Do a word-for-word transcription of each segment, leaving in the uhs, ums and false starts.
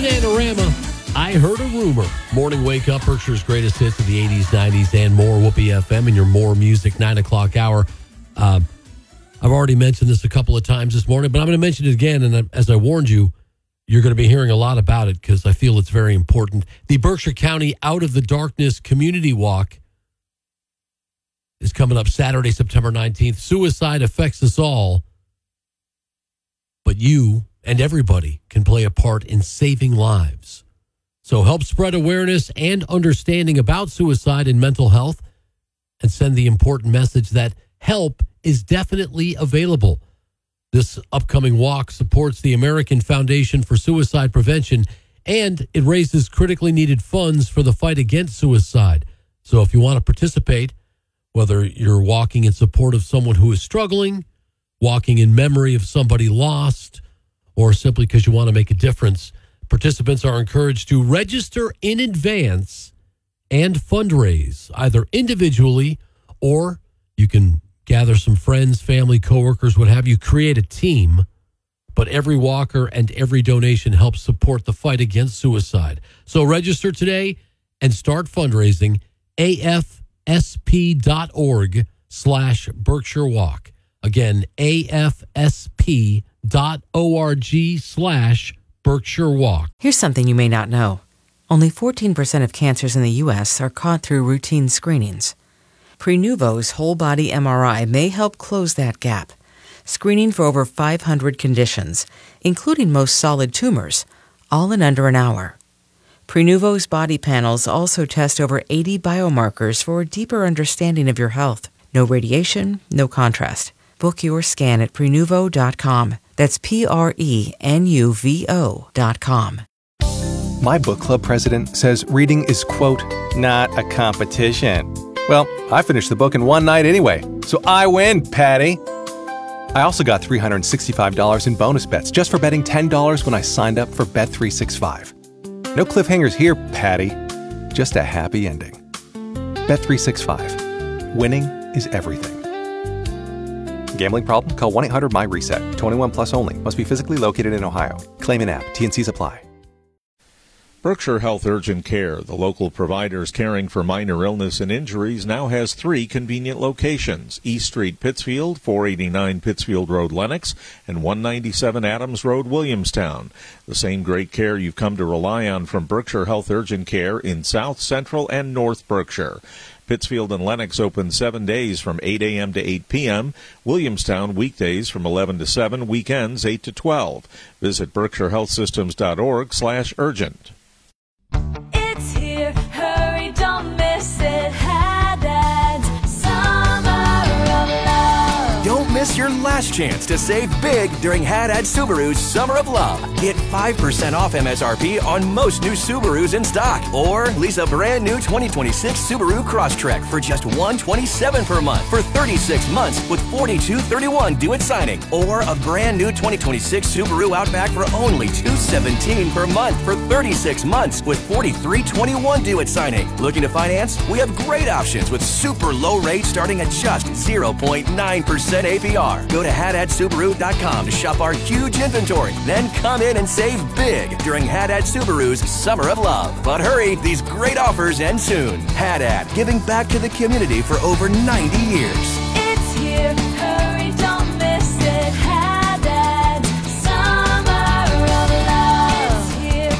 Bananarama, I Heard a Rumor. Morning Wake Up, Berkshire's greatest hits of the eighties, nineties, and more. Whoopee F M and your More Music nine o'clock hour. Uh, I've already mentioned this a couple of times this morning, but I'm going to mention it again. And as I warned you, you're going to be hearing a lot about it because I feel it's very important. The Berkshire County Out of the Darkness Community Walk is coming up Saturday, September nineteenth. Suicide affects us all, but you and everybody can play a part in saving lives. So help spread awareness and understanding about suicide and mental health, and send the important message that help is definitely available. This upcoming walk supports the American Foundation for Suicide Prevention, and it raises critically needed funds for the fight against suicide. So if you want to participate, whether you're walking in support of someone who is struggling, walking in memory of somebody lost, or simply because you want to make a difference, participants are encouraged to register in advance and fundraise, either individually or you can gather some friends, family, coworkers, what have you, create a team. But every walker and every donation helps support the fight against suicide. So register today and start fundraising. afsp.org slash Berkshire Walk. Again, afsp.org slash Berkshire Walk. Here's something you may not know. Only fourteen percent of cancers in the U S are caught through routine screenings. Prenuvo's whole-body M R I may help close that gap, screening for over five hundred conditions, including most solid tumors, all in under an hour. Prenuvo's body panels also test over eighty biomarkers for a deeper understanding of your health. No radiation, no contrast. Book your scan at Prenuvo dot com. That's P R E N U V O dot com. My book club president says reading is, quote, not a competition. Well, I finished the book in one night anyway, so I win, Patty. I also got three hundred sixty-five dollars in bonus bets just for betting ten dollars when I signed up for Bet three sixty-five. No cliffhangers here, Patty. Just a happy ending. Bet three sixty-five. Winning is everything. Gambling problem? Call one eight hundred M Y reset. twenty-one plus only. Must be physically located in Ohio. Claim in app. T and C's apply. Berkshire Health Urgent Care, the local providers caring for minor illness and injuries, now has three convenient locations: East Street, Pittsfield, four eighty-nine Pittsfield Road, Lenox, and one ninety-seven Adams Road, Williamstown. The same great care you've come to rely on from Berkshire Health Urgent Care in South, Central, and North Berkshire. Pittsfield and Lenox open seven days from eight a.m. to eight p.m. Williamstown weekdays from eleven to seven, weekends eight to twelve. Visit berkshire health systems dot org slash urgent. It's here, hurry, don't miss it. Haddad's Summer of Love. Don't miss your last chance to save big during Haddad Subaru's Summer of Love. Get five percent off M S R P on most new Subarus in stock. Or lease a brand new twenty twenty-six Subaru Crosstrek for just one hundred twenty-seven dollars per month for thirty-six months with forty-two thirty-one due at signing. Or a brand new twenty twenty-six Subaru Outback for only two hundred seventeen dollars per month for thirty-six months with forty-three twenty-one due at signing. Looking to finance? We have great options with super low rates starting at just zero point nine percent A P R. Go to haddad subaru dot com to shop our huge inventory. Then come in and save big during Haddad Subaru's Summer of Love. But hurry, these great offers end soon. Haddad, giving back to the community for over ninety years. It's here, hurry, don't miss it. Haddad's Summer of Love. It's here.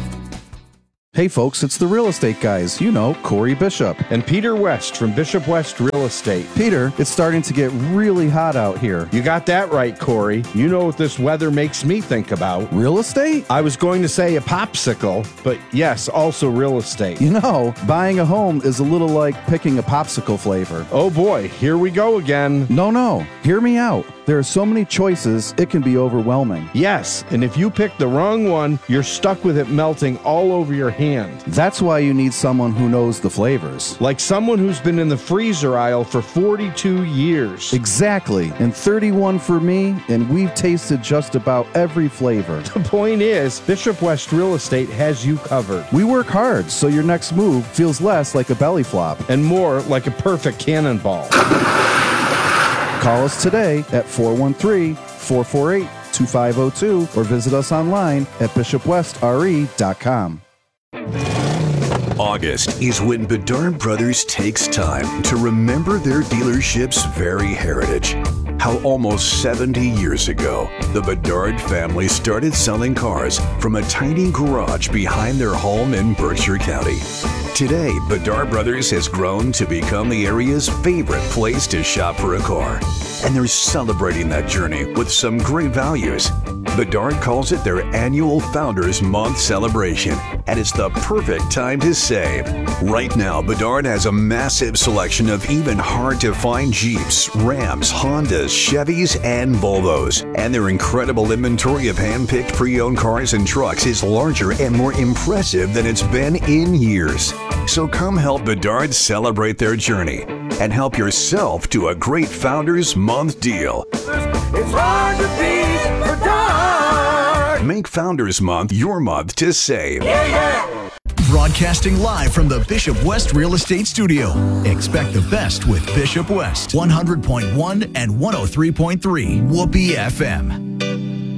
Hey folks, it's the real estate guys. You know, Corey Bishop. And Peter West from Bishop West Real Estate. Peter, it's starting to get really hot out here. You got that right, Corey. You know what this weather makes me think about. Real estate? I was going to say a popsicle, but yes, also real estate. You know, buying a home is a little like picking a popsicle flavor. Oh boy, here we go again. No, no, hear me out. There are so many choices, it can be overwhelming. Yes, and if you pick the wrong one, you're stuck with it melting all over your hand. That's why you need someone who knows the flavors. Like someone who's been in the freezer aisle for forty-two years. Exactly, and thirty-one for me, and we've tasted just about every flavor. The point is, Bishop West Real Estate has you covered. We work hard so your next move feels less like a belly flop. And more like a perfect cannonball. Call us today at four one three, four four eight, two five zero two or visit us online at bishop west r e dot com. August is when Bedard Brothers takes time to remember their dealership's very heritage. How almost seventy years ago, the Bedard family started selling cars from a tiny garage behind their home in Berkshire County. Today, Bedard Brothers has grown to become the area's favorite place to shop for a car. And they're celebrating that journey with some great values. Bedard calls it their annual Founders Month celebration, and it's the perfect time to save. Right now, Bedard has a massive selection of even hard-to-find Jeeps, Rams, Hondas, Chevys, and Volvos. And their incredible inventory of hand-picked pre-owned cars and trucks is larger and more impressive than it's been in years. So come help Bedard celebrate their journey and help yourself to a great Founders Month deal. It's hard to beat Bedard. Make Founders Month your month to save. Yeah, yeah. Broadcasting live from the Bishop West Real Estate Studio. Expect the best with Bishop West, one hundred point one and one oh three point three Whoopee F M.